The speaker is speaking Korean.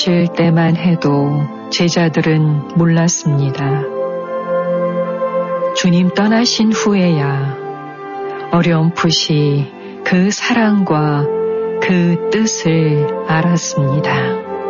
돌아가실 때만 해도 제자들은 몰랐습니다. 주님 떠나신 후에야 어렴풋이 그 사랑과 그 뜻을 알았습니다.